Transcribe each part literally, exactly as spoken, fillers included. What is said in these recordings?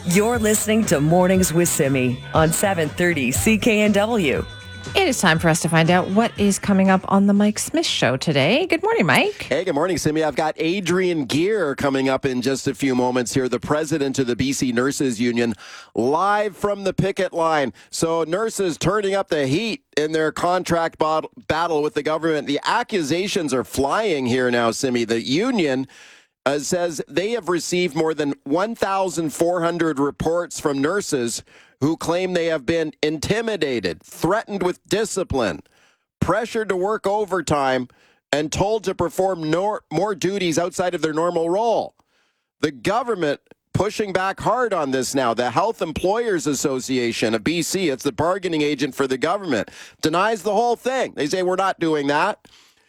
You're listening to Mornings with Simi on seven thirty C K N W. It is time for us to find out what is coming up on the Mike Smith Show today. Good morning, Mike. Hey, good morning, Simi. I've got Adrian Gear coming up in just a few moments here, the president of the B C Nurses Union, live from the picket line. So nurses turning up the heat in their contract bot- battle with the government. The accusations are flying here now, Simi. The union uh, says they have received more than one thousand four hundred reports from nurses who claim they have been intimidated, threatened with discipline, pressured to work overtime, and told to perform nor- more duties outside of their normal role. The government pushing back hard on this now. The Health Employers Association of B C, it's the bargaining agent for the government, denies the whole thing. They say, we're not doing that.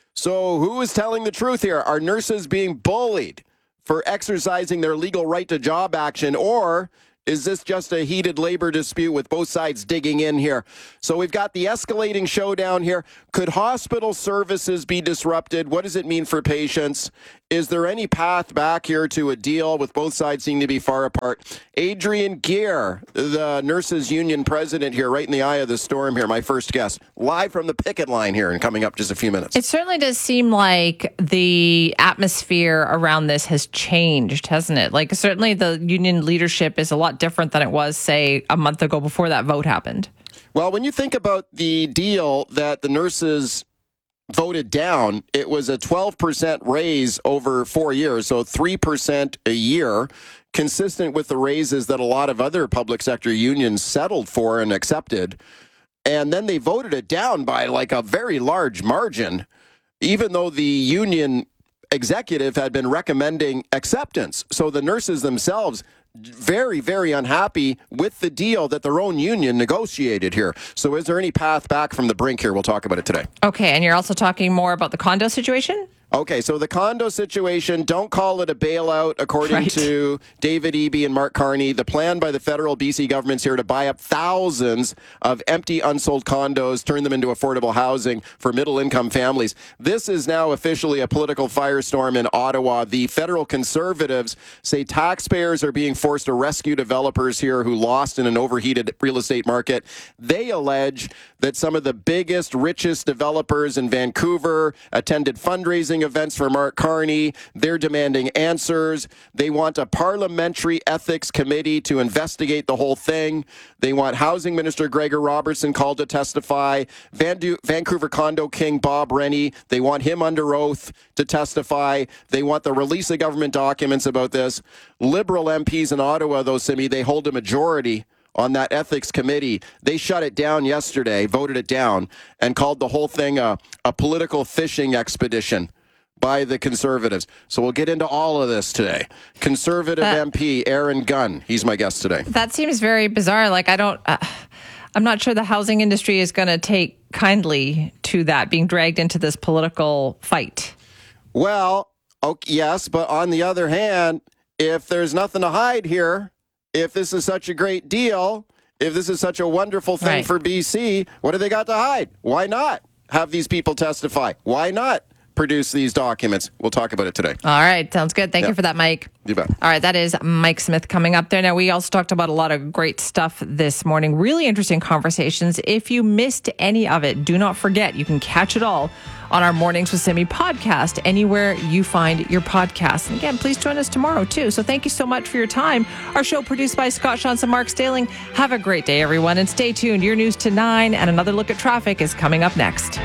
So who is telling the truth here? Are nurses being bullied for exercising their legal right to job action, or is this just a heated labor dispute with both sides digging in here? So we've got the escalating showdown here. Could hospital services be disrupted? What does it mean for patients? Is there any path back here to a deal with both sides seeming to be far apart? Adrian Gear, the nurses union president here, right in the eye of the storm here, my first guest, live from the picket line here and coming up just a few minutes. It certainly does seem like the atmosphere around this has changed, hasn't it? Like, certainly the union leadership is a lot different than it was, say, a month ago before that vote happened. Well, when you think about the deal that the nurses voted down, it was a twelve percent raise over four years, so three percent a year, consistent with the raises that a lot of other public sector unions settled for and accepted. And then they voted it down by like a very large margin, even though the union executive had been recommending acceptance. So the nurses themselves very, very unhappy with the deal that their own union negotiated here. So is there any path back from the brink here? We'll talk about it today. Okay, and you're also talking more about the condo situation? Okay, so the condo situation, don't call it a bailout, according Right. to David Eby and Mark Carney. The plan by the federal B C government's here to buy up thousands of empty, unsold condos, turn them into affordable housing for middle-income families. This is now officially a political firestorm in Ottawa. The federal Conservatives say taxpayers are being forced to rescue developers here who lost in an overheated real estate market. They allege that some of the biggest, richest developers in Vancouver attended fundraising events for Mark Carney. They're demanding answers. They want a parliamentary ethics committee to investigate the whole thing. They want Housing Minister Gregor Robertson called to testify. Van- Vancouver condo king Bob Rennie, they want him under oath to testify. They want the release of government documents about this. Liberal M Ps in Ottawa, though, Simi, they hold a majority on that ethics committee. They shut it down yesterday, voted it down, and called the whole thing a, a political fishing expedition by the Conservatives. So we'll get into all of this today. Conservative uh, M P Aaron Gunn, he's my guest today. That seems very bizarre. Like, I don't, uh, I'm not sure the housing industry is going to take kindly to that being dragged into this political fight. Well, okay, yes, but on the other hand, if there's nothing to hide here, if this is such a great deal, if this is such a wonderful thing Right. for B C, what do they got to hide? Why not have these people testify? Why not produce these documents? We'll talk about it today. All right. Sounds good. Thank Yeah. you for that, Mike. You bet. All right. That is Mike Smith coming up there. Now, we also talked about a lot of great stuff this morning. Really interesting conversations. If you missed any of it, do not forget, you can catch it all on our Mornings with Simi podcast, anywhere you find your podcasts. And again, please join us tomorrow, too. So thank you so much for your time. Our show produced by Scott Shantz and Mark Staling. Have a great day, everyone. And stay tuned. Your news to nine and another look at traffic is coming up next.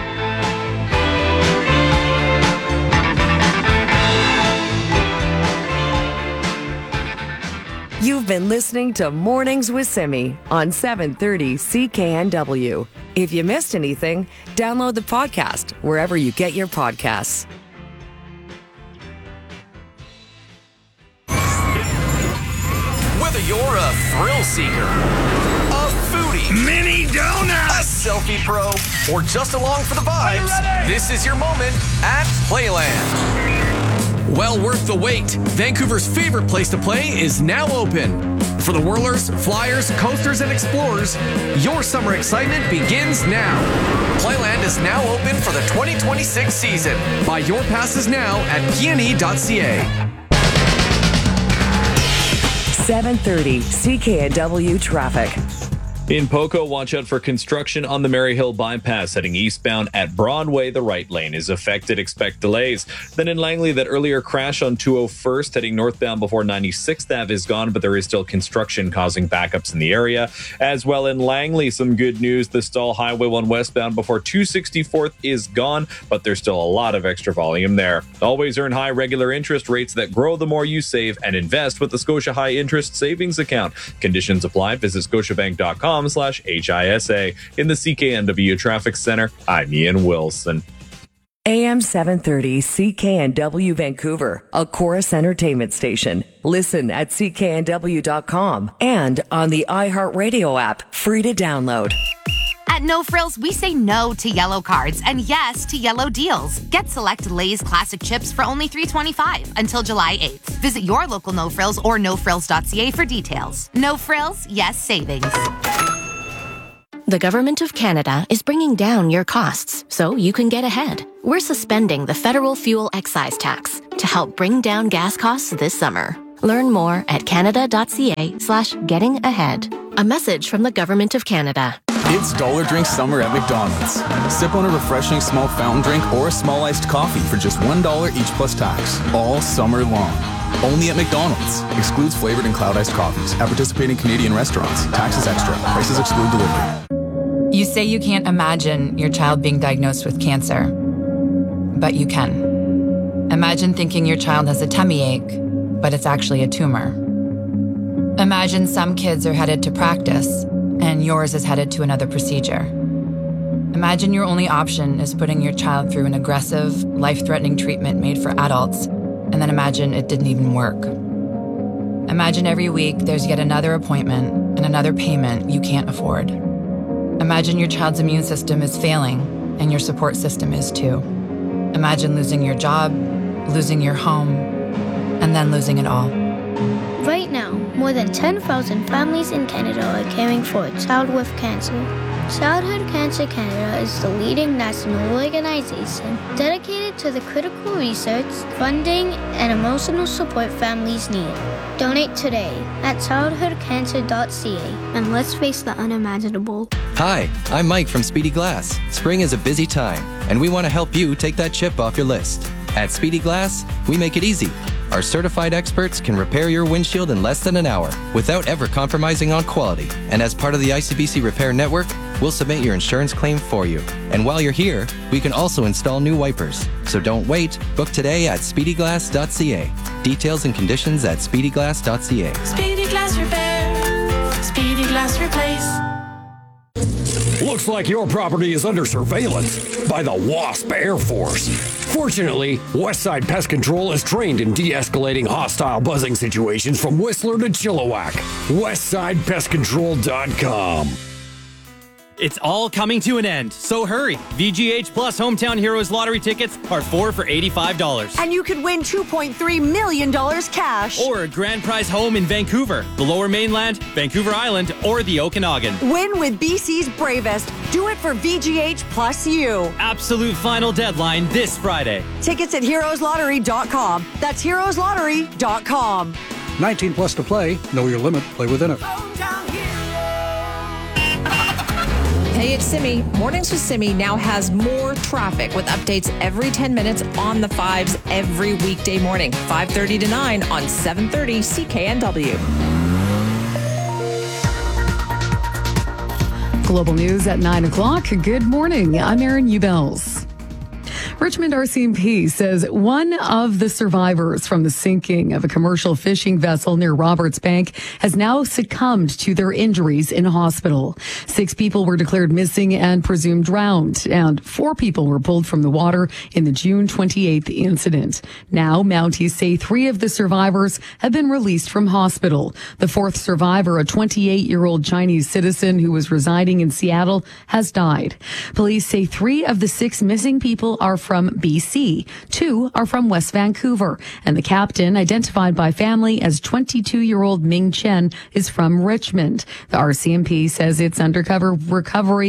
You've been listening to Mornings with Simi on seven thirty C K N W. If you missed anything, download the podcast wherever you get your podcasts. Whether you're a thrill seeker, a foodie, Mini a donuts! selfie pro, or just along for the vibes, this is your moment at Playland. Well worth the wait. Vancouver's favorite place to play is now open. For the whirlers, flyers, coasters, and explorers, your summer excitement begins now. Playland is now open for the twenty twenty-six season. Buy your passes now at p n e dot c a. seven thirty C K N W traffic. In Poco, watch out for construction on the Maryhill bypass heading eastbound at Broadway. The right lane is affected. Expect delays. Then in Langley, that earlier crash on two oh first heading northbound before ninety-sixth Avenue is gone, but there is still construction causing backups in the area. As well in Langley, some good news. The Stall Highway one westbound before two sixty-fourth is gone, but there's still a lot of extra volume there. Always earn high regular interest rates that grow the more you save and invest with the Scotia High Interest Savings Account. Conditions apply. Visit scotiabank dot com slash H I S A. In the C K N W Traffic Center, I'm Ian Wilson. A M seven thirty C K N W Vancouver, a Chorus Entertainment station. Listen at C K N W dot com and on the iHeartRadio app, free to download. At No Frills, we say no to yellow cards and yes to yellow deals. Get select Lay's classic chips for only three twenty-five until July eighth. Visit your local No Frills or no frills dot c a for details. No Frills, yes savings. The Government of Canada is bringing down your costs so you can get ahead. We're suspending the federal fuel excise tax to help bring down gas costs this summer. Learn more at canada.ca slash getting ahead. A message from the Government of Canada. It's Dollar Drink Summer at McDonald's. Sip on a refreshing small fountain drink or a small iced coffee for just one dollar each plus tax, all summer long. Only at McDonald's. Excludes flavored and cloud iced coffees at participating Canadian restaurants. Taxes extra. Prices exclude delivery. You say you can't imagine your child being diagnosed with cancer, but you can. Imagine thinking your child has a tummy ache, but it's actually a tumor. Imagine some kids are headed to practice, and yours is headed to another procedure. Imagine your only option is putting your child through an aggressive, life-threatening treatment made for adults, and then imagine it didn't even work. Imagine every week there's yet another appointment and another payment you can't afford. Imagine your child's immune system is failing, and your support system is too. Imagine losing your job, losing your home, and then losing it all. Right now, more than ten thousand families in Canada are caring for a child with cancer. Childhood Cancer Canada is the leading national organization dedicated to the critical research, funding, and emotional support families need. Donate today at childhood cancer dot c a and let's face the unimaginable. Hi, I'm Mike from Speedy Glass. Spring is a busy time, and we want to help you take that chip off your list. At Speedy Glass, we make it easy. Our certified experts can repair your windshield in less than an hour without ever compromising on quality. And as part of the I C B C Repair Network, we'll submit your insurance claim for you. And while you're here, we can also install new wipers. So don't wait. Book today at speedy glass dot c a. Details and conditions at speedy glass dot c a. Speedy Glass Repair. Speedy Glass Replace. Looks like your property is under surveillance by the WASP Air Force. Fortunately, Westside Pest Control is trained in de-escalating hostile buzzing situations from Whistler to Chilliwack. westside pest control dot com. It's all coming to an end, so hurry. V G H Plus Hometown Heroes lottery tickets are four for eighty-five dollars. And you could win two point three million dollars cash. Or a grand prize home in Vancouver, the Lower Mainland, Vancouver Island, or the Okanagan. Win with B C's bravest. Do it for V G H Plus U. Absolute final deadline this Friday. Tickets at heroes lottery dot com. That's heroes lottery dot com. nineteen plus to play. Know your limit. Play within it. Hey, it's Simi. Mornings with Simi now has more traffic with updates every ten minutes on the fives every weekday morning, five thirty to nine on seven thirty C K N W. Global news at nine o'clock. Good morning. I'm Erin Ubels. Richmond R C M P says one of the survivors from the sinking of a commercial fishing vessel near Roberts Bank has now succumbed to their injuries in hospital. Six people were declared missing and presumed drowned, and four people were pulled from the water in the June twenty-eighth incident. Now, Mounties say three of the survivors have been released from hospital. The fourth survivor, a twenty-eight-year-old Chinese citizen who was residing in Seattle, has died. Police say three of the six missing people are from B C. Two are from West Vancouver. And the captain, identified by family as twenty-two-year-old Ming Chen, is from Richmond. The R C M P says its undercover recovery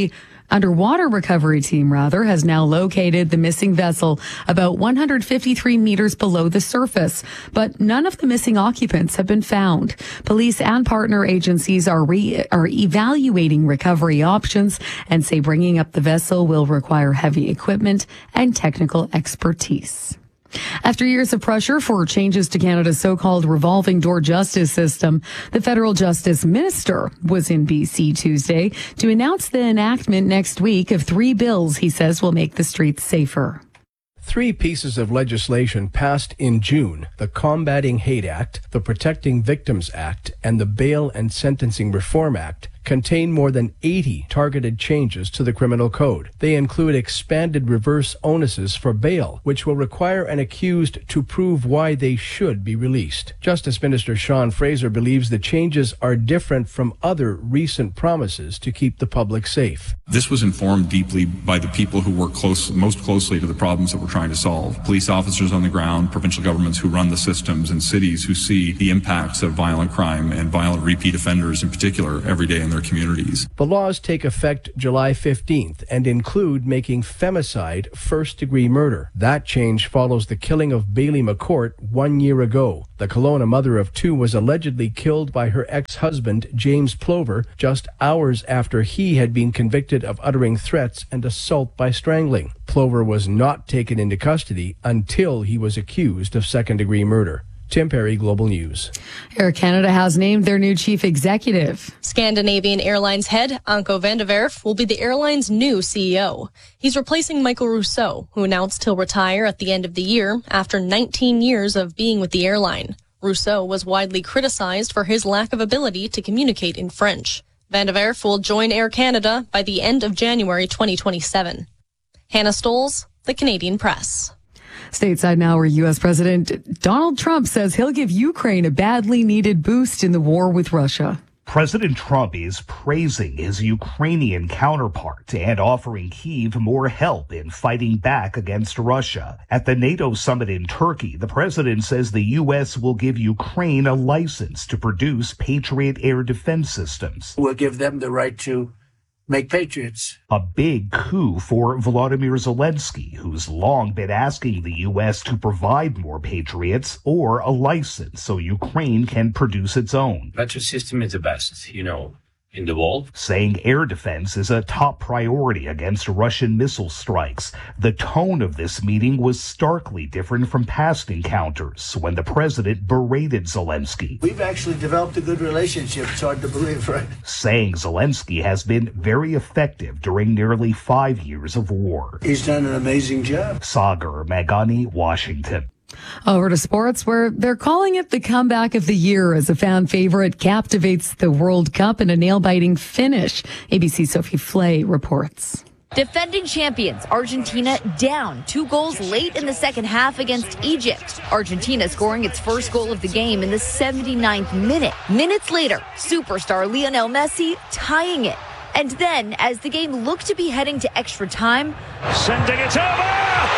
underwater recovery team, rather, has now located the missing vessel about one hundred fifty-three meters below the surface, but none of the missing occupants have been found. Police and partner agencies are re- are evaluating recovery options and say bringing up the vessel will require heavy equipment and technical expertise. After years of pressure for changes to Canada's so-called revolving door justice system, the federal justice minister was in B C Tuesday to announce the enactment next week of three bills he says will make the streets safer. Three pieces of legislation passed in June: the Combating Hate Act, the Protecting Victims Act, and the Bail and Sentencing Reform Act, contain more than eighty targeted changes to the criminal code. They include expanded reverse onuses for bail, which will require an accused to prove why they should be released. Justice Minister Sean Fraser believes the changes are different from other recent promises to keep the public safe. This was informed deeply by the people who work close, most closely to the problems that we're trying to solve. Police officers on the ground, provincial governments who run the systems, and cities who see the impacts of violent crime and violent repeat offenders in particular every day in their communities. The laws take effect July fifteenth and include making femicide first-degree murder. That change follows the killing of Bailey McCourt one year ago. The Kelowna mother of two was allegedly killed by her ex-husband, James Plover, just hours after he had been convicted of uttering threats and assault by strangling. Plover was not taken into custody until he was accused of second-degree murder. Tim Perry, Global News. Air Canada has named their new chief executive. Scandinavian Airlines head Anko van der Werf will be the airline's new C E O. He's replacing Michael Rousseau, who announced he'll retire at the end of the year after nineteen years of being with the airline. Rousseau was widely criticized for his lack of ability to communicate in French. Van der Werf will join Air Canada by the end of January twenty twenty-seven. Hannah Stoles, The Canadian Press. Stateside now, where U S. President Donald Trump says he'll give Ukraine a badly needed boost in the war with Russia. President Trump is praising his Ukrainian counterpart and offering Kyiv more help in fighting back against Russia. At the NATO summit in Turkey, the president says the U S will give Ukraine a license to produce Patriot air defense systems. We'll give them the right to make patriots. A big coup for Volodymyr Zelensky, who's long been asking the U S to provide more patriots or a license so Ukraine can produce its own. Patriot system is the best, you know, in the world. Saying air defense is a top priority against Russian missile strikes. The tone of this meeting was starkly different from past encounters when the president berated Zelensky. We've actually developed a good relationship. It's hard to believe, right? Saying Zelensky has been very effective during nearly five years of war. He's done an amazing job. Sagar Magani, Washington. Over to sports, where they're calling it the comeback of the year as a fan favorite captivates the World Cup in a nail-biting finish. A B C's Sophie Flay reports. Defending champions Argentina down two goals late in the second half against Egypt. Argentina scoring its first goal of the game in the seventy-ninth minute. Minutes later, superstar Lionel Messi tying it. And then, as the game looked to be heading to extra time, sending it over!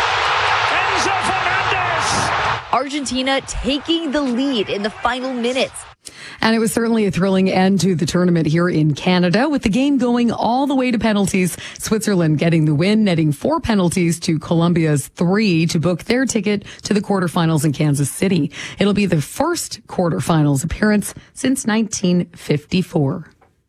Enzo Fernandez! Argentina taking the lead in the final minutes. And it was certainly a thrilling end to the tournament here in Canada, with the game going all the way to penalties. Switzerland getting the win, netting four penalties to Colombia's three to book their ticket to the quarterfinals in Kansas City. It'll be the first quarterfinals appearance since nineteen fifty-four.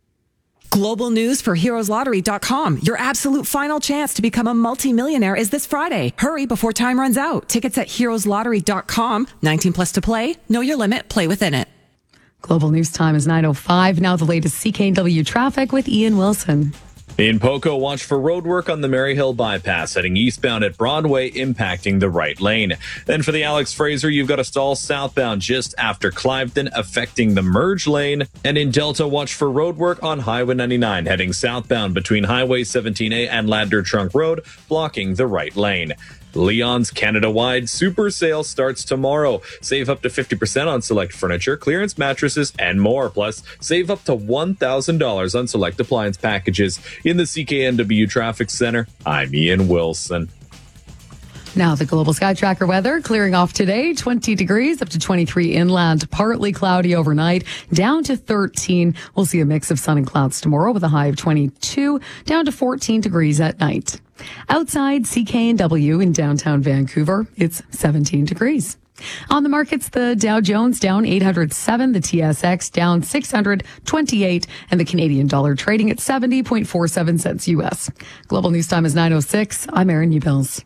Global news for heroes lottery dot com. Your absolute final chance to become a multimillionaire is this Friday. Hurry before time runs out. Tickets at heroes lottery dot com. nineteen plus to play. Know your limit. Play within it. Global news time is nine oh five. Now the latest C K N W traffic with Ian Wilson. In Poco, watch for roadwork on the Maryhill bypass heading eastbound at Broadway, impacting the right lane. Then for the Alex Fraser, you've got a stall southbound just after Cliveden, affecting the merge lane. And in Delta, watch for roadwork on Highway ninety-nine heading southbound between Highway seventeen A and Ladder Trunk Road, blocking the right lane. Leon's Canada-wide super sale starts tomorrow. Save up to fifty percent on select furniture, clearance mattresses, and more. Plus, save up to one thousand dollars on select appliance packages. In the C K N W Traffic Center, I'm Ian Wilson. Now, the Global Sky Tracker weather clearing off today, twenty degrees up to twenty-three inland, partly cloudy overnight, down to thirteen. We'll see a mix of sun and clouds tomorrow with a high of twenty-two, down to fourteen degrees at night. Outside C K N W in downtown Vancouver, it's seventeen degrees. On the markets, the Dow Jones down eight hundred seven, the T S X down six hundred twenty-eight, and the Canadian dollar trading at seventy point four seven cents U S. Global News Time is nine oh six. I'm Erin Newbills.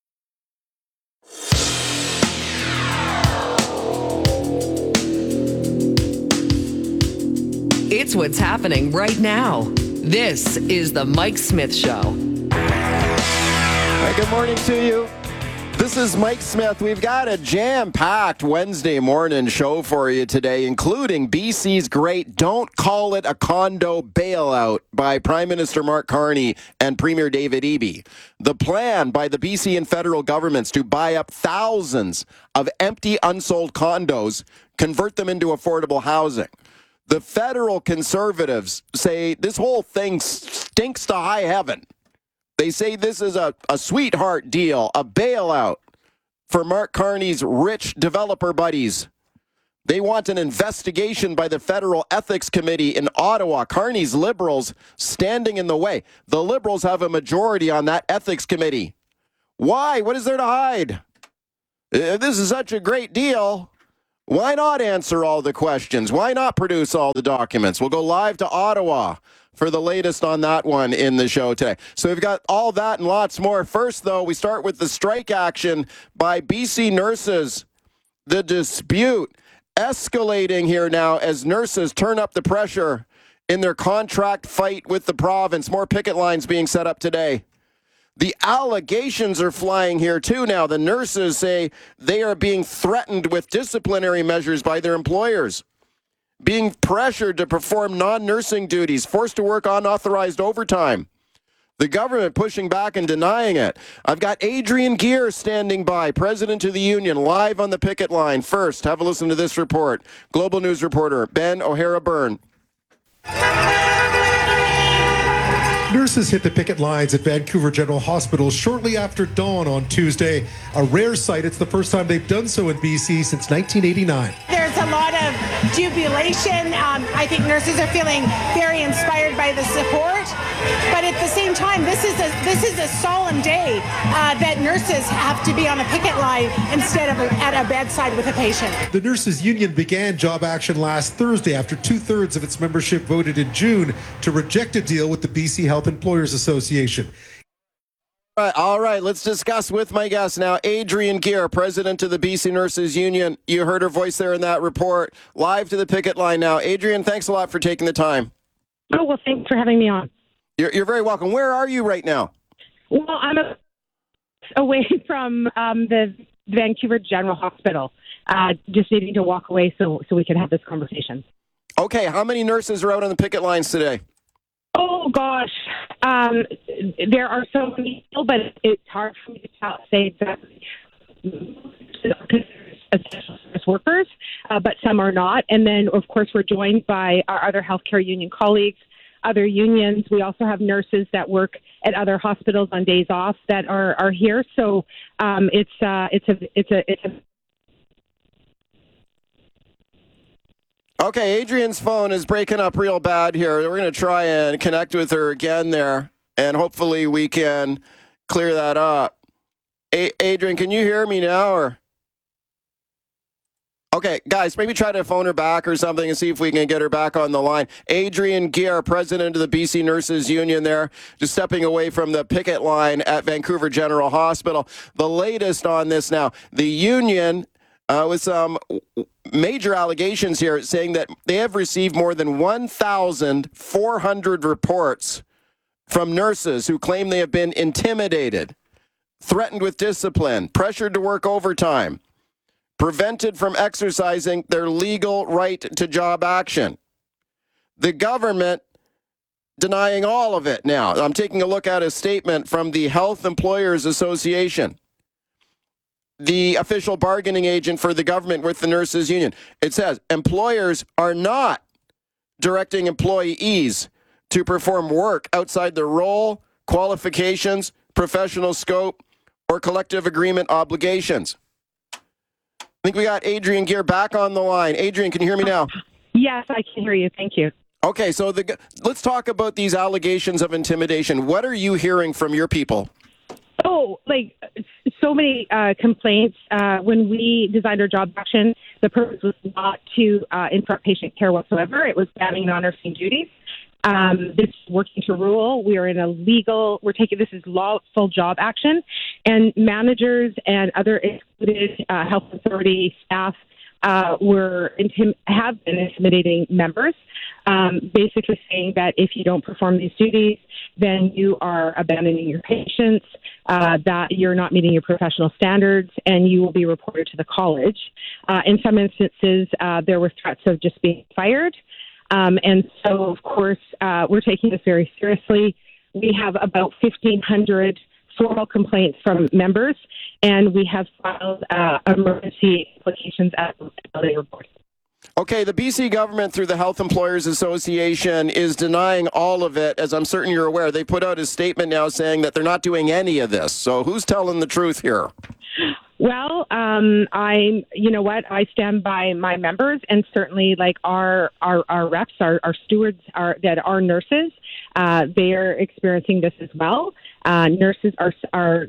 It's what's happening right now. This is the Mike Smith Show. Right, good morning to you. This is Mike Smith. We've got a jam-packed Wednesday morning show for you today, including B C's great Don't Call It a Condo Bailout by Prime Minister Mark Carney and Premier David Eby. The plan by the B C and federal governments to buy up thousands of empty, unsold condos, convert them into affordable housing. The federal conservatives say this whole thing stinks to high heaven. They say this is a, a sweetheart deal, a bailout for Mark Carney's rich developer buddies. They want an investigation by the Federal Ethics Committee in Ottawa. Carney's Liberals standing in the way. The Liberals have a majority on that Ethics Committee. Why? What is there to hide? If this is such a great deal, why not answer all the questions? Why not produce all the documents? We'll go live to Ottawa for the latest on that one in the show today. So we've got all that and lots more. First, though, we start with the strike action by B C nurses. The dispute escalating here now as nurses turn up the pressure in their contract fight with the province. More picket lines being set up today. The allegations are flying here, too, now. The nurses say they are being threatened with disciplinary measures by their employers, being pressured to perform non-nursing duties, forced to work unauthorized overtime. The government pushing back and denying it. I've got Adrian Gear standing by, president of the union, live on the picket line. First, have a listen to this report. Global News reporter Ben O'Hara-Byrne. Nurses hit the picket lines at Vancouver General Hospital shortly after dawn on Tuesday. A rare sight. It's the first time they've done so in B C since nineteen eighty-nine. There's a lot of jubilation. Um, I think nurses are feeling very inspired by the support. But at the same time, this is a this is a solemn day uh, that nurses have to be on a picket line instead of a, at a bedside with a patient. The nurses union began job action last Thursday after two-thirds of its membership voted in June to reject a deal with the B C Health Employers Association. All right, all right, let's discuss with my guest now, Adrian Gear, president of the B C Nurses Union. You heard her voice there in that report. Live to the picket line now. Adrian, thanks a lot for taking the time. Oh, well, thanks for having me on. You're, you're very welcome. Where are you right now? Well, I'm a, away from um, the Vancouver General Hospital, uh, just needing to walk away so, so we can have this conversation. Okay, how many nurses are out on the picket lines today? Oh, gosh. Um, there are so many, but it's hard for me to tell, say exactly essential service workers, uh, but some are not. And then, of course, we're joined by our other healthcare union colleagues, other unions. We also have nurses that work at other hospitals on days off that are, are here. So um, it's uh, it's a it's a it's a. Okay, Adrian's phone is breaking up real bad here. We're going to try and connect with her again there, and hopefully we can clear that up. A- Adrian, can you hear me now? Or okay, guys, maybe try to phone her back or something and see if we can get her back on the line. Adrian Gear, president of the B C Nurses Union there, just stepping away from the picket line at Vancouver General Hospital. The latest on this now, the union uh, with some major allegations here saying that they have received more than one thousand four hundred reports from nurses who claim they have been intimidated, threatened with discipline, pressured to work overtime, prevented from exercising their legal right to job action. The government denying all of it now. I'm taking a look at a statement from the Health Employers Association, the official bargaining agent for the government with the nurses union. It says, employers are not directing employees to perform work outside their role, qualifications, professional scope, or collective agreement obligations. I think we got Adrian Gear back on the line. Adrian, can you hear me now? Yes, I can hear you. Thank you. Okay, so the, let's talk about these allegations of intimidation. What are you hearing from your people? Oh, like so many uh, complaints. Uh, when we designed our job action, the purpose was not to uh, interrupt patient care whatsoever. It was banning non-nursing duties. Um, this is working to rule. We are in a legal, we're taking this as lawful job action. And managers and other excluded uh, health authority staff uh, were intim- have been intimidating members, um, basically saying that if you don't perform these duties, then you are abandoning your patients, uh, that you're not meeting your professional standards, and you will be reported to the college. Uh, in some instances, uh, there were threats of just being fired. Um, and so, of course, uh, we're taking this very seriously. We have about fifteen hundred formal complaints from members, and we have filed uh, emergency applications as they report. Okay, the B C government, through the Health Employers Association, is denying all of it. As I'm certain you're aware, they put out a statement now saying that they're not doing any of this. So who's telling the truth here? Well, um, I, you know what, I stand by my members, and certainly like our our, our reps, our, our stewards are, that are nurses, uh, they are experiencing this as well. Uh, nurses are are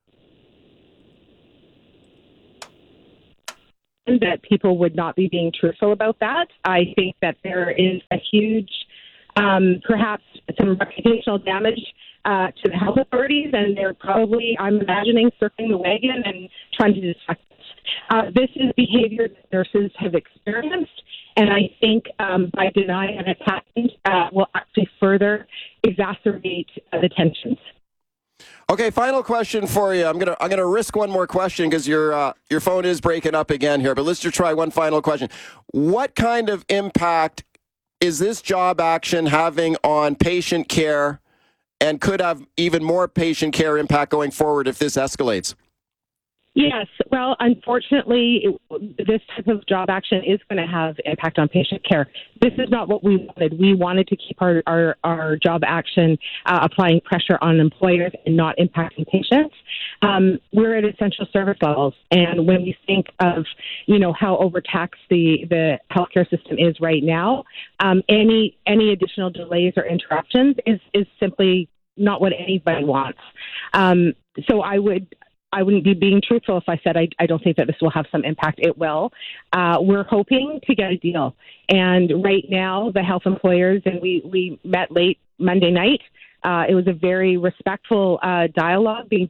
that people would not be being truthful about that. I think that there is a huge, um, perhaps some reputational damage uh, to the health authorities, and they're probably, I'm imagining, circling the wagon and trying to distract us. Uh, this is behavior that nurses have experienced, and I think um, by denying an attack uh, will actually further exacerbate uh, the tensions. Okay, final question for you. I'm gonna I'm gonna risk one more question because your uh, your phone is breaking up again here. But let's just try one final question. What kind of impact is this job action having on patient care, and could have even more patient care impact going forward if this escalates? Yes. Well, unfortunately, it, this type of job action is going to have impact on patient care. This is not what we wanted. We wanted to keep our, our, our job action uh, applying pressure on employers and not impacting patients. Um, we're at essential service levels. And when we think of, you know, how overtaxed the, the healthcare system is right now, um, any any additional delays or interruptions is, is simply not what anybody wants. Um, so I would... I wouldn't be being truthful if I said I, I don't think that this will have some impact. It will. Uh, we're hoping to get a deal. And right now, the health employers, and we, we met late Monday night. Uh, it was a very respectful uh, dialogue being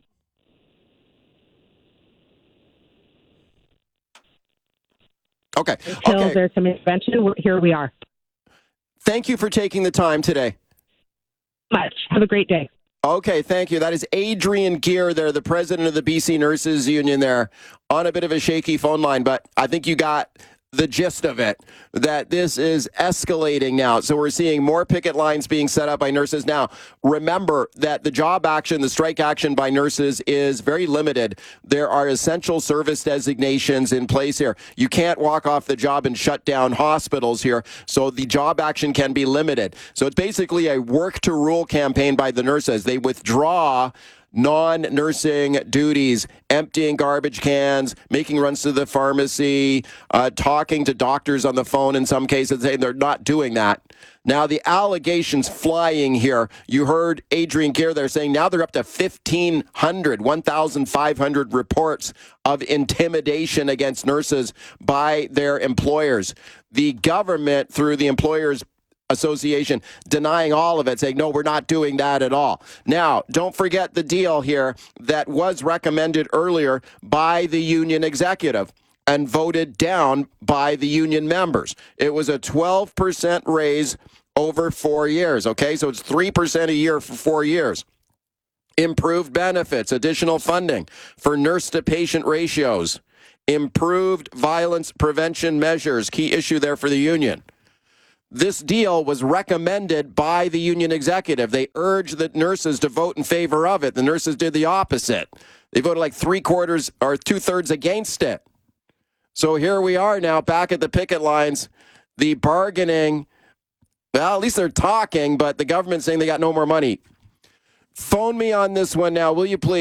Okay. Until okay. there's some intervention, we're, here we are. Thank you for taking the time today. Much. Have a great day. Okay, thank you. That is Adrian Gear there, the president of the B C Nurses Union there, on a bit of a shaky phone line, but I think you got the gist of it, that this is escalating now. So we're seeing more picket lines being set up by nurses. Now, remember that the job action, the strike action by nurses is very limited. There are essential service designations in place here. You can't walk off the job and shut down hospitals here. So the job action can be limited. So it's basically a work to rule campaign by the nurses. They withdraw non-nursing duties, emptying garbage cans, making runs to the pharmacy, uh, talking to doctors on the phone in some cases, saying they're not doing that. Now, the allegations flying here, you heard Adrian Gear there saying now they're up to fifteen hundred, one thousand five hundred reports of intimidation against nurses by their employers. The government, through the employers Association, denying all of it, saying, no, we're not doing that at all. Now, don't forget the deal here that was recommended earlier by the union executive and voted down by the union members. It was a twelve percent raise over four years, okay? So it's three percent a year for four years. Improved benefits, additional funding for nurse-to-patient ratios, improved violence prevention measures, key issue there for the union. This deal was recommended by the union executive. They urged the nurses to vote in favor of it. The nurses did the opposite. They voted like three quarters or two thirds against it. So here we are now back at the picket lines. The bargaining, well, at least they're talking, but the government's saying they got no more money. Phone me on this one now, will you please?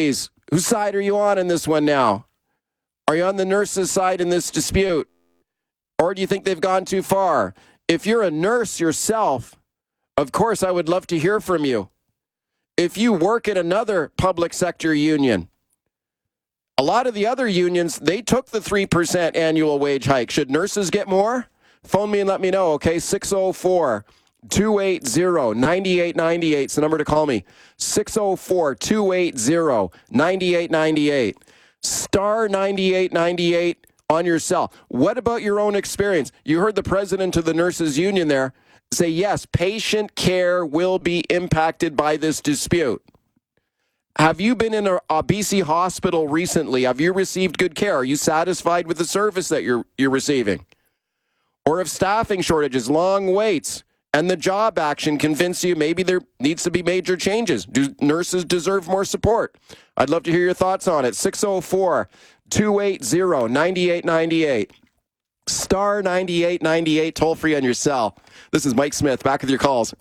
Whose side are you on in this one now? Are you on the nurses' side in this dispute? Or do you think they've gone too far? If you're a nurse yourself, of course, I would love to hear from you. If you work at another public sector union, a lot of the other unions, they took the three percent annual wage hike. Should nurses get more? Phone me and let me know, okay? six oh four, two eight zero, nine eight nine eight is the number to call me. six oh four, two eight zero, nine eight nine eight. Star ninety-eight ninety-eight on your cell. What about your own experience? You heard the president of the nurses union there say, yes, patient care will be impacted by this dispute. Have you been in a, a B C hospital recently? Have you received good care? Are you satisfied with the service that you're you're receiving? Or if staffing shortages, long waits, and the job action convince you maybe there needs to be major changes? Do nurses deserve more support? I'd love to hear your thoughts on it. six oh four, two eight zero, nine eight nine eight. Star ninety-eight ninety-eight, toll free on your cell. This is Mike Smith, back with your calls.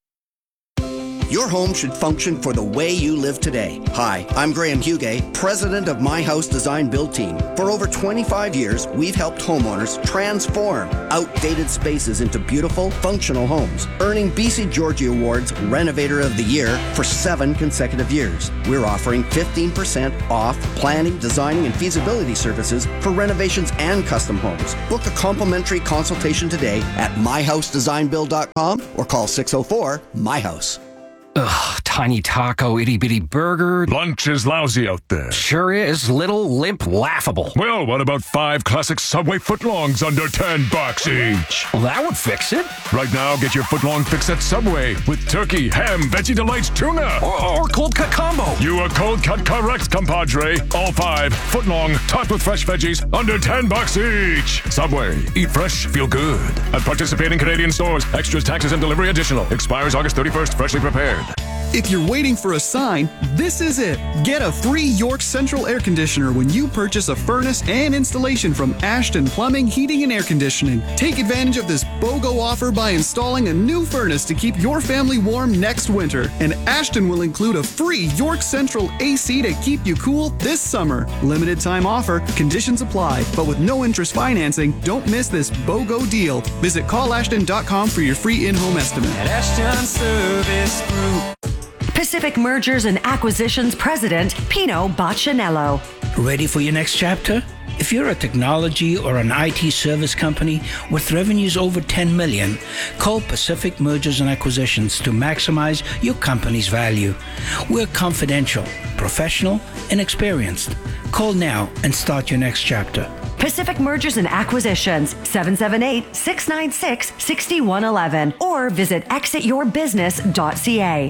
Your home should function for the way you live today. Hi, I'm Graham Hugay, president of My House Design Build Team. For over twenty-five years, we've helped homeowners transform outdated spaces into beautiful, functional homes, earning B C Georgie Awards Renovator of the Year for seven consecutive years. We're offering fifteen percent off planning, designing, and feasibility services for renovations and custom homes. Book a complimentary consultation today at my house design build dot com or call six oh four, my house. Ugh, tiny taco, itty bitty burger. Lunch is lousy out there. Sure is. Little, limp, laughable. Well, what about five classic Subway footlongs under ten bucks each? Well, that would fix it. Right now, get your footlong fix at Subway with turkey, ham, Veggie Delights, tuna. Or, or cold cut combo. You are cold cut correct, compadre. All five footlong, topped with fresh veggies, under ten bucks each. Subway. Eat fresh, feel good. At participating Canadian stores, extras, taxes, and delivery additional. Expires August thirty-first, freshly prepared. If you're waiting for a sign, this is it. Get a free York Central air conditioner when you purchase a furnace and installation from Ashton Plumbing, Heating, and Air Conditioning. Take advantage of this BOGO offer by installing a new furnace to keep your family warm next winter. And Ashton will include a free York Central A C to keep you cool this summer. Limited time offer, conditions apply, but with no interest financing, don't miss this BOGO deal. Visit call ashton dot com for your free in-home estimate. At Ashton Service Group. Pacific Mergers and Acquisitions President, Pino Baccinello. Ready for your next chapter? If you're a technology or an I T service company with revenues over ten million dollars, call Pacific Mergers and Acquisitions to maximize your company's value. We're confidential, professional, and experienced. Call now and start your next chapter. Pacific Mergers and Acquisitions, seven seven eight, six nine six, six one one one, or visit exit your business dot c a.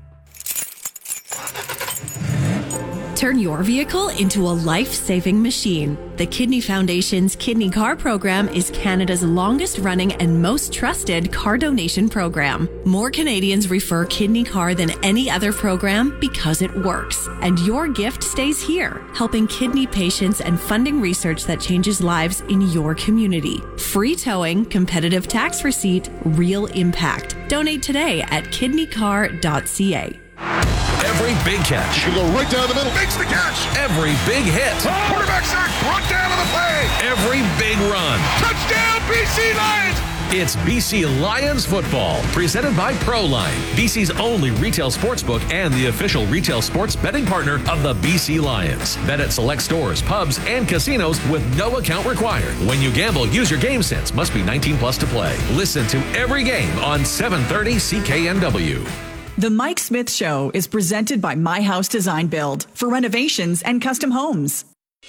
Turn your vehicle into a life-saving machine. The Kidney Foundation's Kidney Car Program is Canada's longest-running and most trusted car donation program. More Canadians refer Kidney Car than any other program because it works. And your gift stays here, helping kidney patients and funding research that changes lives in your community. Free towing, competitive tax receipt, real impact. Donate today at kidney car dot c a. Every big catch. You go right down the middle. Makes the catch. Every big hit. Oh, quarterback sack. Brought down on the play. Every big run. Touchdown, B C Lions. It's B C Lions football, presented by ProLine, B C's only retail sportsbook and the official retail sports betting partner of the B C Lions. Bet at select stores, pubs, and casinos with no account required. When you gamble, use your game sense. Must be nineteen plus to play. Listen to every game on seven thirty C K N W. The Mike Smith Show is presented by My House Design Build for renovations and custom homes.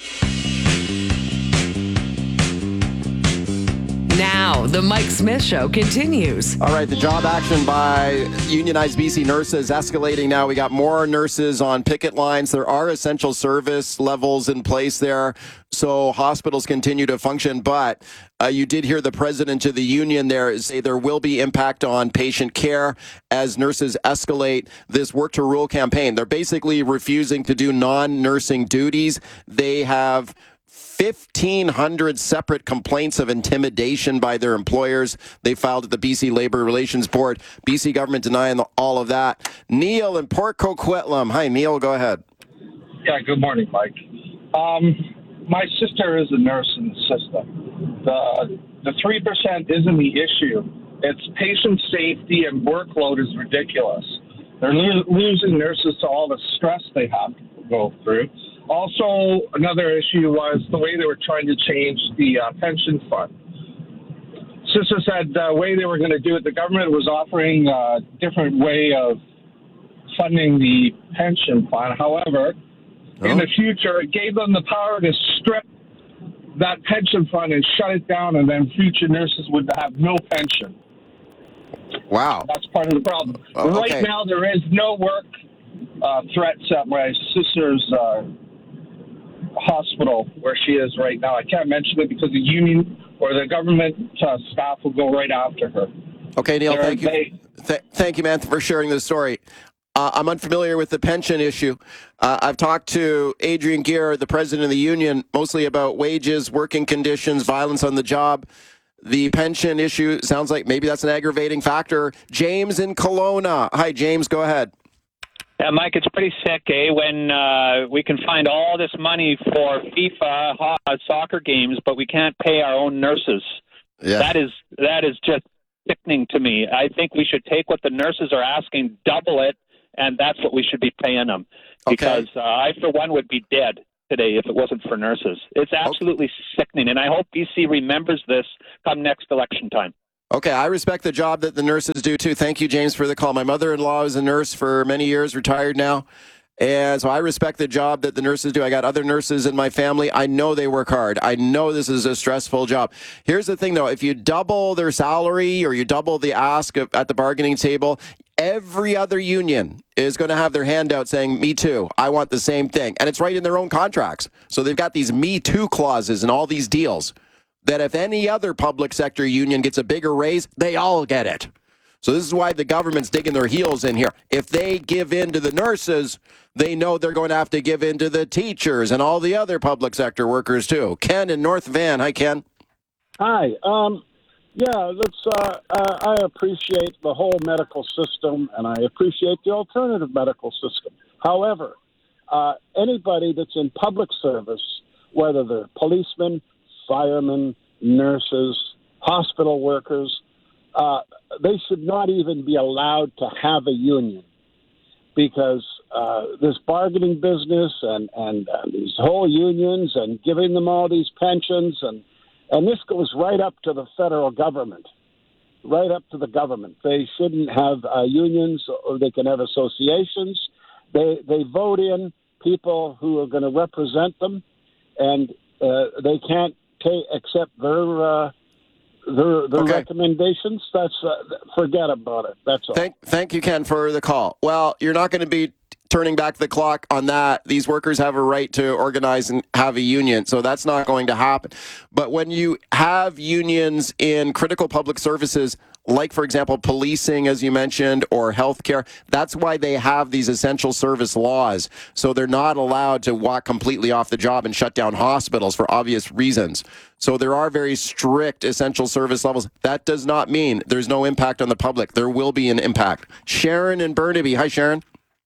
Now, the Mike Smith Show continues. All right, the job action by unionized B C nurses escalating now. We got more nurses on picket lines. There are essential service levels in place there, so hospitals continue to function. But uh, you did hear the president of the union there say there will be impact on patient care as nurses escalate this work to rule campaign. They're basically refusing to do non-nursing duties. They have fifteen hundred separate complaints of intimidation by their employers. They filed at the B C Labor Relations Board. B C government denying all of that. Neil in Port Coquitlam. Hi, Neil. Go ahead. Yeah, good morning, Mike. Um, my sister is a nurse in the system. The the three percent isn't the issue. It's patient safety and workload is ridiculous. They're lo- losing nurses to all the stress they have to go through. Also, another issue was the way they were trying to change the uh, pension fund. Sister said the way they were going to do it, the government was offering a different way of funding the pension fund. However, oh. in the future, it gave them the power to strip that pension fund and shut it down, and then future nurses would have no pension. Wow. That's part of the problem. Oh, okay. Right now, there is no work uh, threats at my sister's uh, hospital where she is right now. I can't mention it because the union or the government uh, staff will go right after her. Okay, Neil, They're, thank you. They, Th- thank you, man, for sharing this story. Uh, I'm unfamiliar with the pension issue. Uh, I've talked to Adrian Gear, the president of the union, mostly about wages, working conditions, violence on the job. The pension issue sounds like maybe that's an aggravating factor. James in Kelowna. Hi, James, go ahead. Yeah, Mike, it's pretty sick, eh, when uh, we can find all this money for FIFA ho- soccer games, but we can't pay our own nurses. Yeah. That is that is just sickening to me. I think we should take what the nurses are asking, double it, and that's what we should be paying them. Because okay. uh, I, for one, would be dead today if it wasn't for nurses. It's absolutely okay. sickening, and I hope B C remembers this come next election time. Okay, I respect the job that the nurses do, too. Thank you, James, for the call. My mother-in-law is a nurse for many years, retired now. And so I respect the job that the nurses do. I got other nurses in my family. I know they work hard. I know this is a stressful job. Here's the thing, though. If you double their salary or you double the ask of, at the bargaining table, every other union is going to have their hand out saying, me too. I want the same thing. And it's right in their own contracts. So they've got these me too clauses in all these deals that if any other public sector union gets a bigger raise, they all get it. So this is why the government's digging their heels in here. If they give in to the nurses, they know they're going to have to give in to the teachers and all the other public sector workers too. Ken in North Van. Hi, Ken. Hi. Um, yeah, that's, uh, uh, I appreciate the whole medical system, and I appreciate the alternative medical system. However, uh, anybody that's in public service, whether they're policemen, firemen, nurses, hospital workers, uh, they should not even be allowed to have a union because uh, this bargaining business and, and uh, these whole unions and giving them all these pensions, and, and this goes right up to the federal government, right up to the government. They shouldn't have uh, unions, or they can have associations. They, they vote in people who are going to represent them, and uh, they can't take, accept their uh, their, their okay. recommendations. That's uh, forget about it. That's all. Thank, thank you, Ken, for the call. Well, you're not going to be turning back the clock on that. These workers have a right to organize and have a union, so that's not going to happen. But when you have unions in critical public services, like, for example, policing, as you mentioned, or healthcare, that's why they have these essential service laws. So they're not allowed to walk completely off the job and shut down hospitals for obvious reasons. So there are very strict essential service levels. That does not mean there's no impact on the public. There will be an impact. Sharon in Burnaby. Hi, Sharon.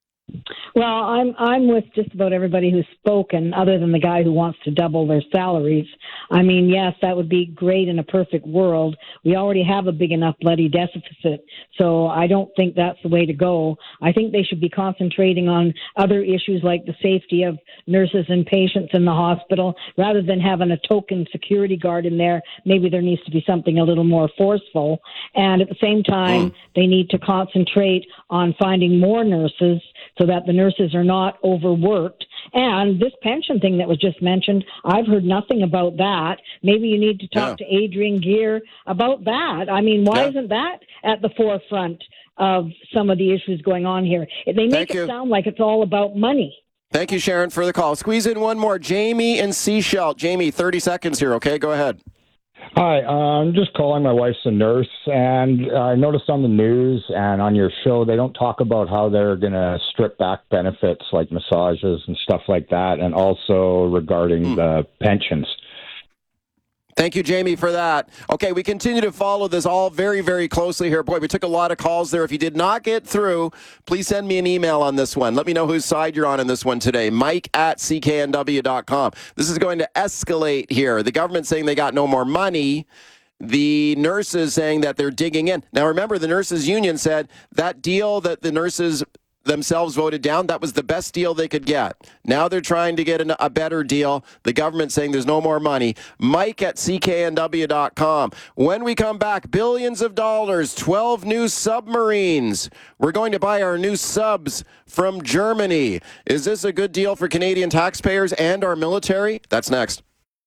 Well, I'm I'm with just about everybody who's spoken, other than the guy who wants to double their salaries. I mean, yes, that would be great in a perfect world. We already have a big enough bloody deficit, so I don't think that's the way to go. I think they should be concentrating on other issues like the safety of nurses and patients in the hospital, rather than having a token security guard in there. Maybe there needs to be something a little more forceful. And at the same time, mm. they need to concentrate on finding more nurses so that the nurses are not overworked. And this pension thing that was just mentioned, I've heard nothing about that. Maybe you need to talk yeah. to Adrian Gear about that. I mean, why yeah. isn't that at the forefront of some of the issues going on here? They make Thank it you. sound like it's all about money. Thank you, Sharon, for the call. Squeeze in one more. Jamie in Sechelt. Jamie, thirty seconds here, okay? Go ahead. Hi, uh, I'm just calling. My wife's a nurse, and I noticed on the news and on your show, they don't talk about how they're going to strip back benefits like massages and stuff like that, and also regarding mm. the pensions. Thank you, Jamie, for that. Okay, we continue to follow this all very, very closely here. Boy, we took a lot of calls there. If you did not get through, please send me an email on this one. Let me know whose side you're on in this one today. Mike at C K N W dot com. This is going to escalate here. The government saying they got no more money. The nurses saying that they're digging in. Now, remember, the nurses union said that deal that the nurses themselves voted down, that was the best deal they could get. Now they're trying to get an, a better deal. The government saying there's no more money. Mike at C K N W dot com. When we come back, billions of dollars, twelve new submarines. We're going to buy our new subs from Germany. Is this a good deal for Canadian taxpayers and our military? That's next.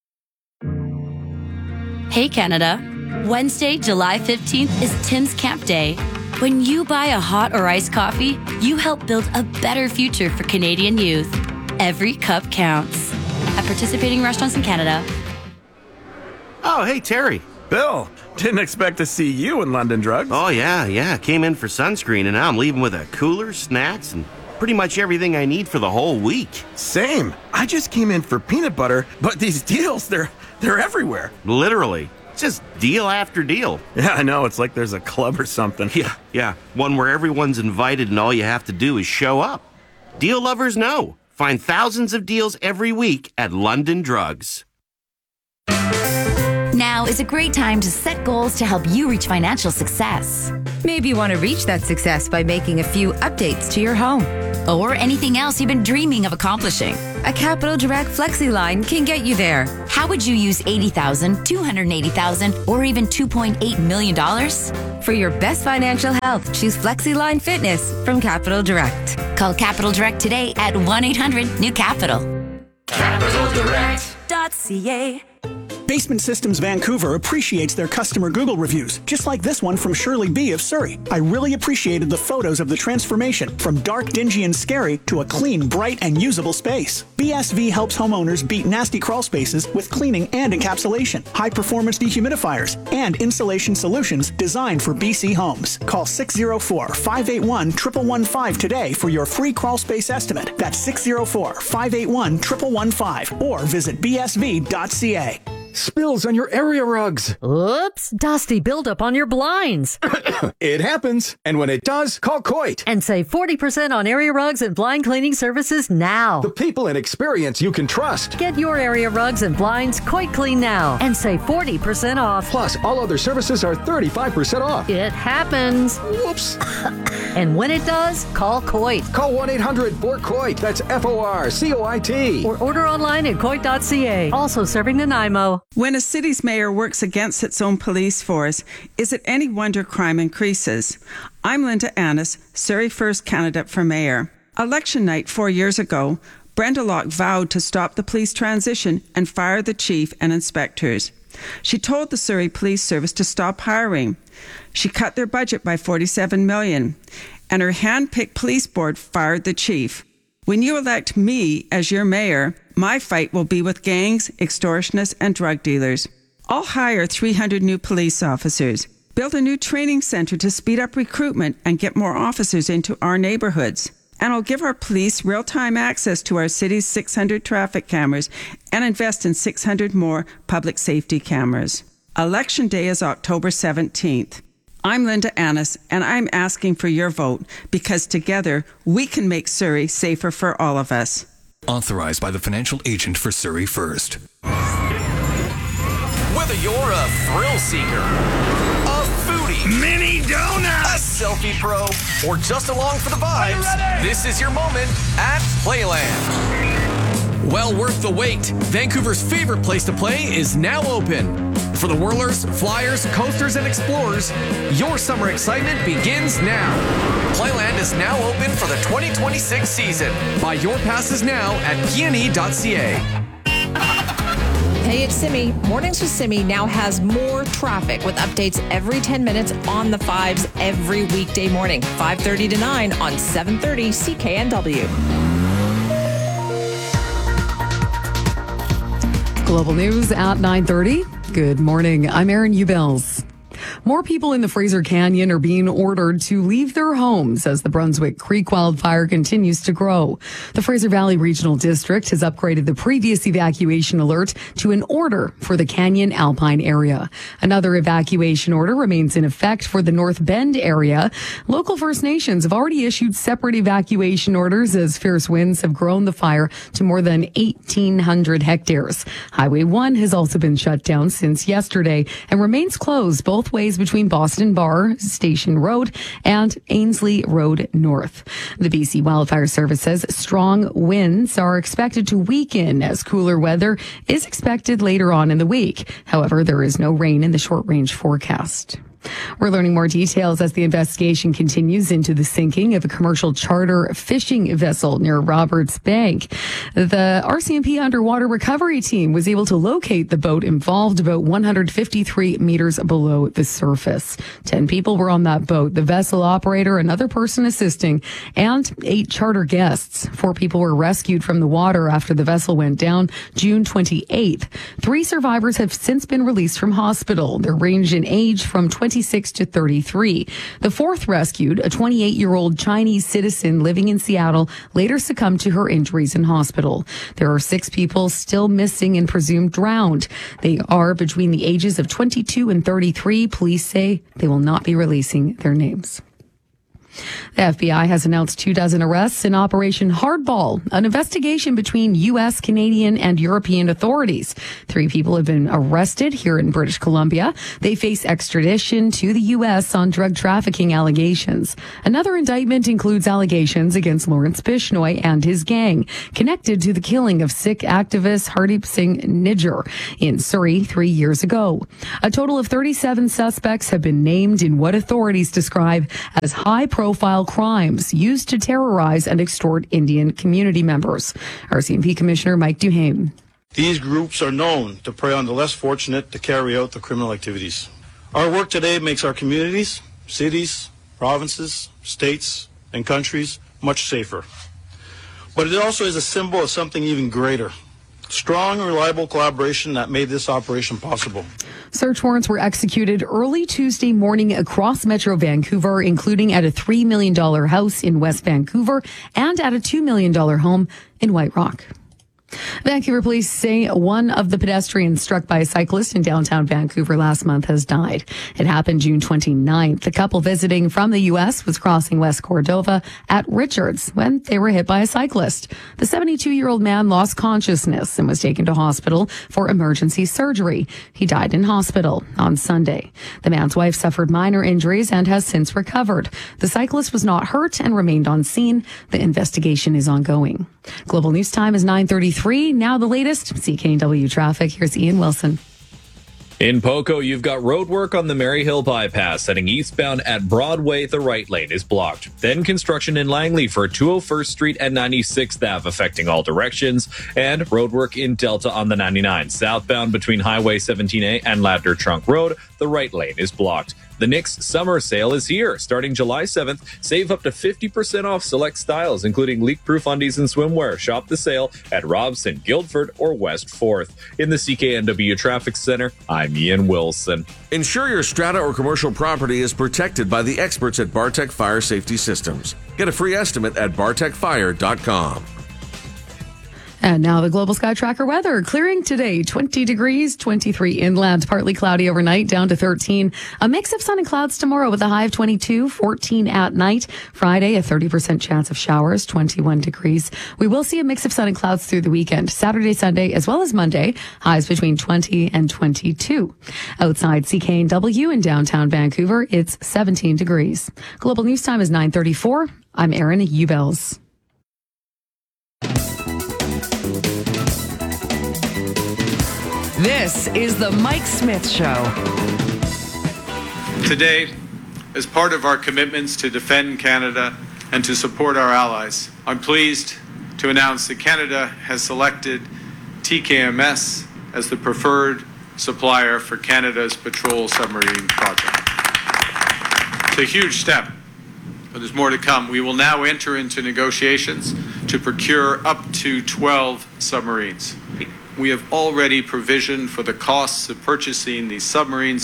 Hey, Canada. Wednesday, July fifteenth is Tim's Camp Day. When you buy a hot or iced coffee, you help build a better future for Canadian youth. Every cup counts. At participating restaurants in Canada. Oh, hey, Terry. Bill, didn't expect to see you in London Drugs. Oh, yeah, yeah. Came in for sunscreen, and now I'm leaving with a cooler, snacks, and pretty much everything I need for the whole week. Same. I just came in for peanut butter, but these deals, they're they're everywhere. Literally. Just deal after deal. Yeah, I know. It's like there's a club or something. Yeah, yeah. One where everyone's invited and all you have to do is show up. Deal lovers know. Find thousands of deals every week at London Drugs. Now is a great time to set goals to help you reach financial success. Maybe you want to reach that success by making a few updates to your home. Or anything else you've been dreaming of accomplishing. A Capital Direct Flexi line can get you there. How would you use eighty thousand dollars, two hundred eighty thousand dollars, or even two point eight million dollars? For your best financial health, choose Flexi Line Fitness from Capital Direct. Call Capital Direct today at one eight hundred new capital. capital direct dot c a. Basement Systems Vancouver appreciates their customer Google reviews, just like this one from Shirley B. of Surrey. I really appreciated the photos of the transformation from dark, dingy, and scary to a clean, bright, and usable space. B S V helps homeowners beat nasty crawl spaces with cleaning and encapsulation, high-performance dehumidifiers, and insulation solutions designed for B C homes. Call six oh four, five eight one, one one one five today for your free crawl space estimate. That's six oh four, five eight one, one one one five or visit b s v dot c a. Spills on your area rugs. Oops, dusty buildup on your blinds. It happens. And when it does, call Coit. And save forty percent on area rugs and blind cleaning services now. The people and experience you can trust. Get your area rugs and blinds Coit Clean now and save forty percent off. Plus, all other services are thirty-five percent off. It happens. Whoops. And when it does, call Coit. Call one eight hundred four C O I T. That's F O R C O I T. Or order online at coit dot c a. Also serving Nanaimo. When a city's mayor works against its own police force, is it any wonder crime increases? I'm Linda Annis, Surrey First candidate for mayor. Election night four years ago, Brenda Locke vowed to stop the police transition and fire the chief and inspectors. She told the Surrey Police Service to stop hiring. She cut their budget by forty-seven million dollars, and her hand-picked police board fired the chief. When you elect me as your mayor, my fight will be with gangs, extortionists, and drug dealers. I'll hire three hundred new police officers, build a new training center to speed up recruitment and get more officers into our neighborhoods. And I'll give our police real-time access to our city's six hundred traffic cameras and invest in six hundred more public safety cameras. Election day is October seventeenth. I'm Linda Annis, and I'm asking for your vote because together we can make Surrey safer for all of us. Authorized by the financial agent for Surrey First. Whether you're a thrill seeker, a foodie, mini donut, a selfie pro, or just along for the vibes, this is your moment at Playland. Well worth the wait. Vancouver's favorite place to play is now open. For the whirlers, flyers, coasters, and explorers, your summer excitement begins now. Playland is now open for the twenty twenty-six season. Buy your passes now at p n e dot c a. Hey, it's Simi. Mornings with Simi now has more traffic with updates every ten minutes on the fives every weekday morning, five thirty to nine on seven thirty C K N W. Global News at nine thirty. Good morning. I'm Erin Ubels. More people in the Fraser Canyon are being ordered to leave their homes as the Brunswick Creek wildfire continues to grow. The Fraser Valley Regional District has upgraded the previous evacuation alert to an order for the Canyon Alpine area. Another evacuation order remains in effect for the North Bend area. Local First Nations have already issued separate evacuation orders as fierce winds have grown the fire to more than eighteen hundred hectares. Highway one has also been shut down since yesterday and remains closed both ways between Boston Bar Station Road and Ainsley Road North. The B C Wildfire Service says strong winds are expected to weaken as cooler weather is expected later on in the week. However, there is no rain in the short-range forecast. We're learning more details as the investigation continues into the sinking of a commercial charter fishing vessel near Roberts Bank. The R C M P underwater recovery team was able to locate the boat involved about one hundred fifty-three meters below the surface. Ten people were on that boat, the vessel operator, another person assisting, and eight charter guests. Four people were rescued from the water after the vessel went down June twenty-eighth. Three survivors have since been released from hospital. They range in age from twenty-six to thirty-three. The fourth rescued, a twenty-eight-year-old Chinese citizen living in Seattle, later succumbed to her injuries in hospital. There are six people still missing and presumed drowned. They are between the ages of twenty-two and thirty-three. Police say they will not be releasing their names. The F B I has announced two dozen arrests in Operation Hardball, an investigation between U S, Canadian, and European authorities. Three people have been arrested here in British Columbia. They face extradition to the U S on drug trafficking allegations. Another indictment includes allegations against Lawrence Bishnoi and his gang, connected to the killing of Sikh activist Hardeep Singh Nijjar in Surrey three years ago. A total of thirty-seven suspects have been named in what authorities describe as high-profile Profile crimes used to terrorize and extort Indian community members. R C M P Commissioner Mike Duhame. These groups are known to prey on the less fortunate to carry out the criminal activities. Our work today makes our communities, cities, provinces, states, and countries much safer. But it also is a symbol of something even greater. Strong and reliable collaboration that made this operation possible. Search warrants were executed early Tuesday morning across Metro Vancouver, including at a three million dollars house in West Vancouver and at a two million dollars home in White Rock. Vancouver police say one of the pedestrians struck by a cyclist in downtown Vancouver last month has died. It happened June twenty-ninth. The couple visiting from the U S was crossing West Cordova at Richards when they were hit by a cyclist. The seventy-two-year-old man lost consciousness and was taken to hospital for emergency surgery. He died in hospital on Sunday. The man's wife suffered minor injuries and has since recovered. The cyclist was not hurt and remained on scene. The investigation is ongoing. Global News Time is nine thirty-three. Now the latest, C K N W traffic. Here's Ian Wilson. In Poco, you've got road work on the Maryhill bypass heading eastbound at Broadway. The right lane is blocked. Then construction in Langley for two oh first Street and ninety-sixth Avenue affecting all directions. And road work in Delta on the ninety-nine southbound between Highway seventeen A and Ladner Trunk Road. The right lane is blocked. The Knix Summer Sale is here. Starting July seventh, save up to fifty percent off select styles, including leak-proof undies and swimwear. Shop the sale at Robson, Guildford, or West fourth. In the C K N W Traffic Center, I'm Ian Wilson. Ensure your strata or commercial property is protected by the experts at Bartech Fire Safety Systems. Get a free estimate at bartech fire dot com. And now the Global Sky Tracker weather. Clearing today, twenty degrees, twenty-three inland, partly cloudy overnight, down to thirteen. A mix of sun and clouds tomorrow with a high of twenty-two, fourteen at night. Friday, a thirty percent chance of showers, twenty-one degrees. We will see a mix of sun and clouds through the weekend. Saturday, Sunday, as well as Monday, highs between twenty and twenty-two. Outside C K N W in downtown Vancouver, it's seventeen degrees. Global News Time is nine thirty-four. I'm Erin Ubels. This is the Mike Smith Show. Today, as part of our commitments to defend Canada and to support our allies, I'm pleased to announce that Canada has selected T K M S as the preferred supplier for Canada's patrol submarine project. It's a huge step, but there's more to come. We will now enter into negotiations to procure up to twelve submarines. We have already provisioned for the costs of purchasing these submarines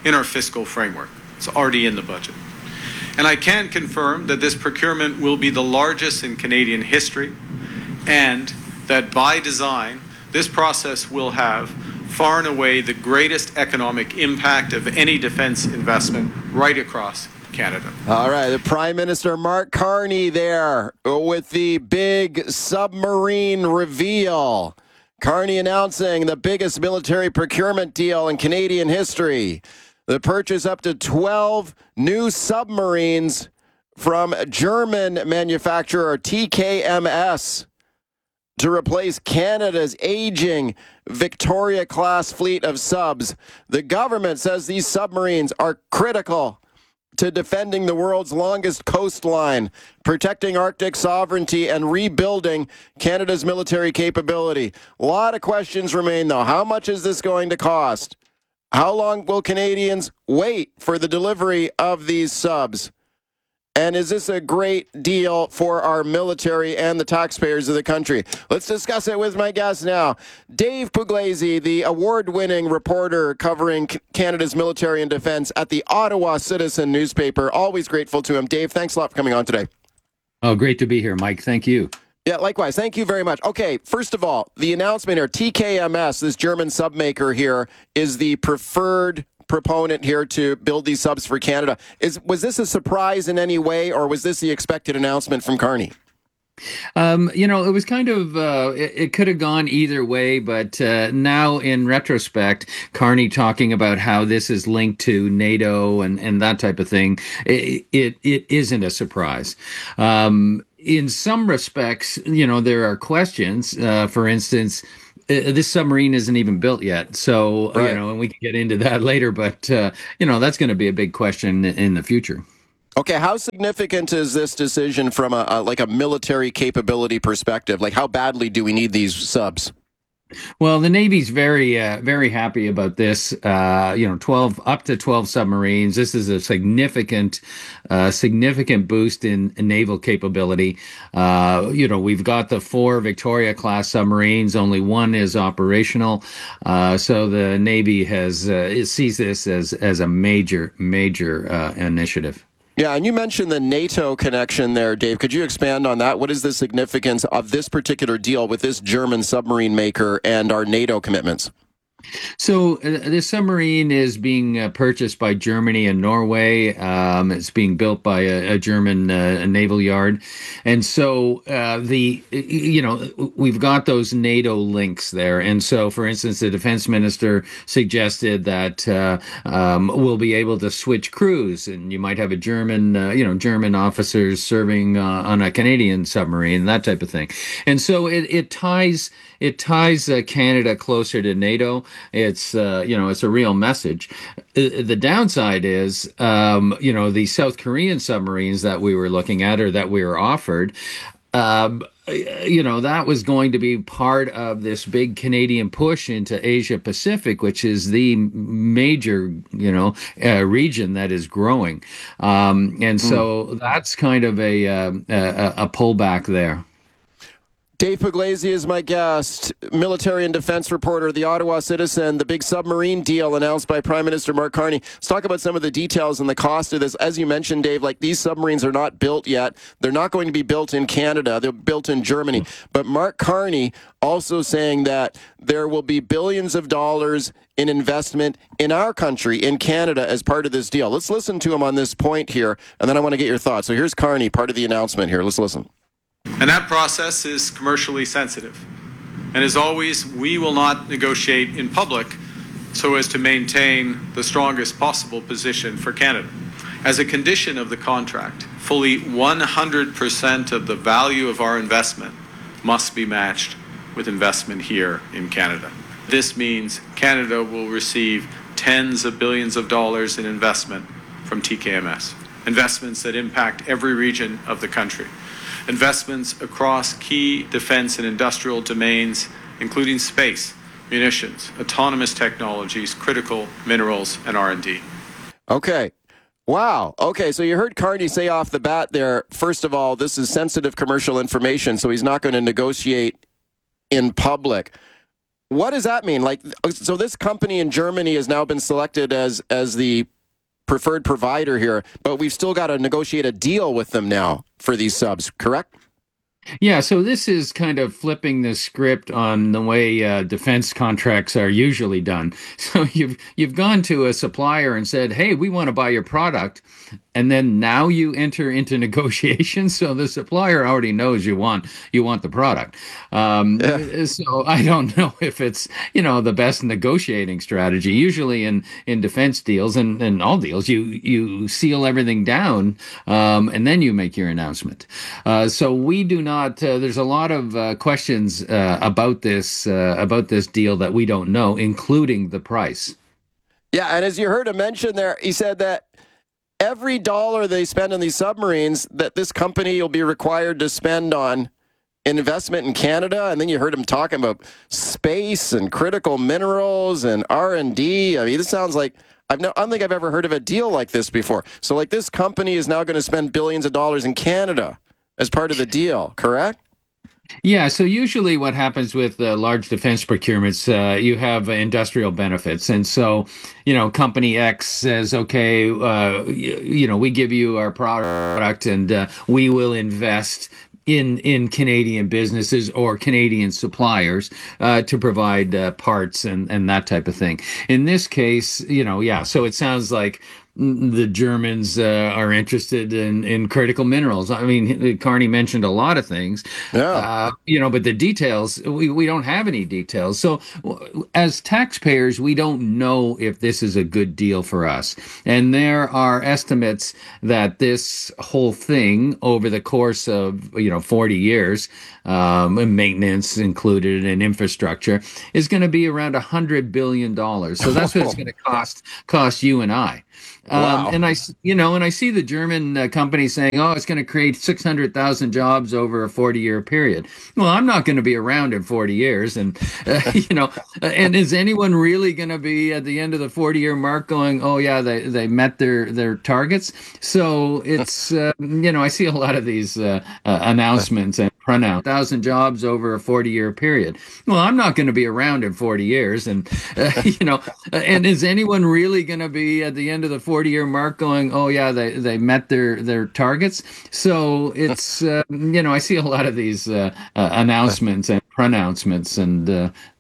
in our fiscal framework. It's already in the budget. And I can confirm that this procurement will be the largest in Canadian history, and that by design, this process will have far and away the greatest economic impact of any defense investment right across Canada. All right, the Prime Minister Mark Carney there with the big submarine reveal. Carney announcing the biggest military procurement deal in Canadian history. The purchase up to twelve new submarines from German manufacturer T K M S to replace Canada's aging Victoria-class fleet of subs. The government says these submarines are critical to defending the world's longest coastline, protecting Arctic sovereignty, and rebuilding Canada's military capability. A lot of questions remain, though. How much is this going to cost? How long will Canadians wait for the delivery of these subs? And is this a great deal for our military and the taxpayers of the country? Let's discuss it with my guest now. Dave Pugliese, the award-winning reporter covering Canada's military and defense at the Ottawa Citizen newspaper. Always grateful to him. Dave, thanks a lot for coming on today. Oh, great to be here, Mike. Thank you. Yeah, likewise. Thank you very much. Okay, first of all, the announcement here, T K M S, this German sub maker here, is the preferred proponent here to build these subs for Canada. Is was this a surprise in any way, or was this the expected announcement from Carney? Um, you know, it was kind of, uh, it, it could have gone either way, but uh, now in retrospect, Carney talking about how this is linked to NATO and, and that type of thing, it, it, it isn't a surprise. Um, in some respects, you know, there are questions. Uh, for instance, Uh, this submarine isn't even built yet. So, right. you know, and we can get into that later, but, uh, you know, that's going to be a big question in the future. Okay, how significant is this decision from a, a like a military capability perspective? Like, how badly do we need these subs? Well, the Navy's very, uh, very happy about this. Uh, you know, twelve up to twelve submarines. This is a significant, uh, significant boost in, in naval capability. Uh, you know, we've got the four Victoria-class submarines. Only one is operational. Uh, so the Navy has uh, it sees this as as a major, major uh, initiative. Yeah, and you mentioned the NATO connection there, Dave. Could you expand on that? What is the significance of this particular deal with this German submarine maker and our NATO commitments? So uh, this submarine is being uh, purchased by Germany and Norway. Um, it's being built by a, a German uh, naval yard. And so uh, the, you know, we've got those NATO links there. And so, for instance, the defense minister suggested that uh, um, we'll be able to switch crews, and you might have a German, uh, you know, German officers serving uh, on a Canadian submarine, that type of thing. And so it, it ties it ties uh, Canada closer to NATO. It's, uh, you know, it's a real message. The downside is, um, you know, the South Korean submarines that we were looking at or that we were offered, um, you know, that was going to be part of this big Canadian push into Asia Pacific, which is the major, you know, uh, region that is growing. Um, and so mm. that's kind of a, uh, a, a pullback there. Dave Pugliese is my guest, military and defense reporter, the Ottawa Citizen, the big submarine deal announced by Prime Minister Mark Carney. Let's talk about some of the details and the cost of this. As you mentioned, Dave, like these submarines are not built yet. They're not going to be built in Canada. They're built in Germany. But Mark Carney also saying that there will be billions of dollars in investment in our country, in Canada, as part of this deal. Let's listen to him on this point here, and then I want to get your thoughts. So here's Carney, part of the announcement here. Let's listen. And that process is commercially sensitive. And as always, we will not negotiate in public so as to maintain the strongest possible position for Canada. As a condition of the contract, fully one hundred percent of the value of our investment must be matched with investment here in Canada. This means Canada will receive tens of billions of dollars in investment from T K M S, investments that impact every region of the country. Investments across key defense and industrial domains, including space, munitions, autonomous technologies, critical minerals, and R and D. Okay. Wow. Okay, so you heard Carney say off the bat there, first of all, this is sensitive commercial information, so he's not going to negotiate in public. what does that mean? Like, so this company in Germany has now been selected as as the preferred provider here, but we've still got to negotiate a deal with them now for these subs, correct? Yeah, so this is kind of flipping the script on the way uh, defense contracts are usually done. So you've you've gone to a supplier and said, "Hey, we want to buy your product," and then now you enter into negotiations. So the supplier already knows you want you want the product. Um, yeah. So I don't know if it's you know the best negotiating strategy. Usually in, in defense deals and, and all deals, you you seal everything down um, and then you make your announcement. Uh, so we do not. Uh, there's a lot of uh, questions uh, about this uh, about this deal that we don't know, including the price. Yeah, and as you heard him mention there, he said that every dollar they spend on these submarines, that this company will be required to spend on investment in Canada. And then you heard him talking about space and critical minerals and R and D. I mean, this sounds like I've no, I don't think I've ever heard of a deal like this before. So, like, this company is now going to spend billions of dollars in Canada as part of the deal, correct? Yeah, so usually what happens with uh, large defense procurements, uh, you have uh, industrial benefits. And so, you know, company X says, okay, uh, you, you know, we give you our product and uh, we will invest in in Canadian businesses or Canadian suppliers uh, to provide uh, parts and, and that type of thing. In this case, you know, yeah, so it sounds like the Germans uh, are interested in, in critical minerals. I mean, Carney mentioned a lot of things, yeah. uh, you know, but the details, we, we don't have any details. So as taxpayers, we don't know if this is a good deal for us. And there are estimates that this whole thing over the course of, you know, forty years, um, and maintenance included and infrastructure, is going to be around one hundred billion dollars. So that's what it's going to cost cost you and I. Wow. Um, and I, you know, and I see the German uh, company saying, "Oh, it's going to create six hundred thousand jobs over a forty-year period." Well, I'm not going to be around in forty years, and uh, you know, and is anyone really going to be at the end of the forty-year mark going, "Oh, yeah, they they met their their targets"? So it's, uh, you know, I see a lot of these uh, uh, announcements and pronoun thousand jobs over a forty-year period. Well, I'm not going to be around in forty years, and uh, you know, and is anyone really going to be at the end of the forty-year mark going, "Oh yeah, they they met their their targets"? So it's uh, you know, I see a lot of these uh, uh, announcements and pronouncements and uh,